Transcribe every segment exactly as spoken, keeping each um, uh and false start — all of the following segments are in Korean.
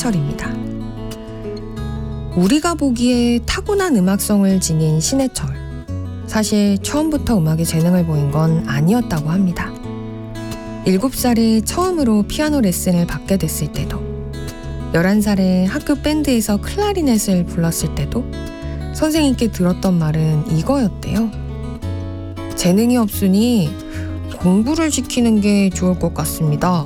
신해철입니다. 우리가 보기에 타고난 음악성을 지닌 신해철. 사실 처음부터 음악에 재능을 보인 건 아니었다고 합니다. 일곱 살에 처음으로 피아노 레슨을 받게 됐을 때도, 열한 살에 학교 밴드에서 클라리넷을 불렀을 때도 선생님께 들었던 말은 이거였대요. 재능이 없으니 공부를 시키는 게 좋을 것 같습니다.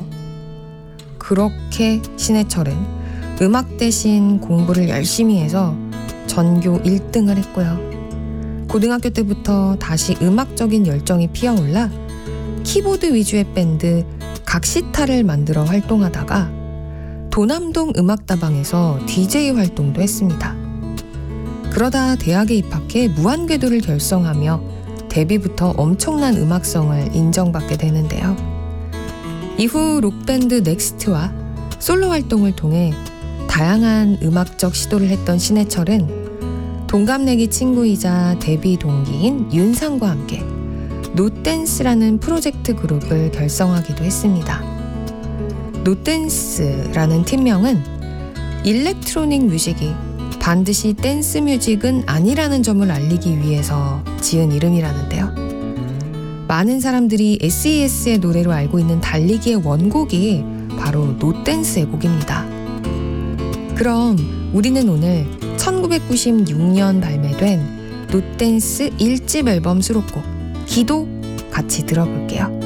그렇게 신해철은 음악 대신 공부를 열심히 해서 전교 일 등을 했고요. 고등학교 때부터 다시 음악적인 열정이 피어올라 키보드 위주의 밴드 각시타를 만들어 활동하다가 도남동 음악다방에서 디제이 활동도 했습니다. 그러다 대학에 입학해 무한궤도를 결성하며 데뷔부터 엄청난 음악성을 인정받게 되는데요. 이후 록밴드 넥스트와 솔로 활동을 통해 다양한 음악적 시도를 했던 신해철은 동갑내기 친구이자 데뷔 동기인 윤상과 함께 노댄스라는 프로젝트 그룹을 결성하기도 했습니다. 노댄스라는 팀명은 일렉트로닉 뮤직이 반드시 댄스 뮤직은 아니라는 점을 알리기 위해서 지은 이름이라는데요. 많은 사람들이 에스이에스의 노래로 알고 있는 달리기의 원곡이 바로 노댄스의 곡입니다. 그럼 우리는 오늘 천구백구십육 년 발매된 노댄스 일 집 앨범 수록곡 기도 같이 들어볼게요.